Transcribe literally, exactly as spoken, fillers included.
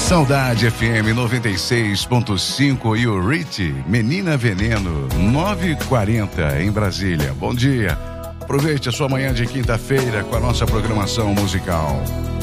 Saudade F M noventa e seis ponto cinco e o Rich, Menina Veneno, nove e quarenta em Brasília. Bom dia. Aproveite a sua manhã de quinta-feira com a nossa programação musical.